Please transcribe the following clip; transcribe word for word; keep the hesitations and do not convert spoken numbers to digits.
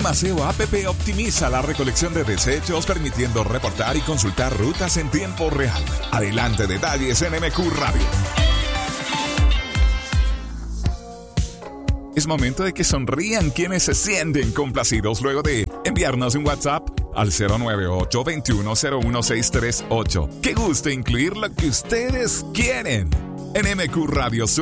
Emaseo App optimiza la recolección de desechos, permitiendo reportar y consultar rutas en tiempo real. Adelante, detalles en M Q Radio. Es momento de que sonrían quienes se sienten complacidos luego de enviarnos un WhatsApp al cero nueve ocho, veintiuno cero uno, seis tres ocho. Que guste incluir lo que ustedes quieren. En M Q Radio